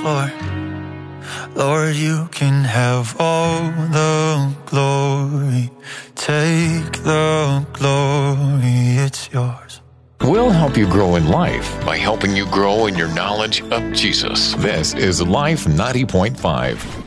floor. Lord, you can have all the glory. Take the glory, it's yours. We'll help you grow in life by helping you grow in your knowledge of Jesus. This is Life 90.5.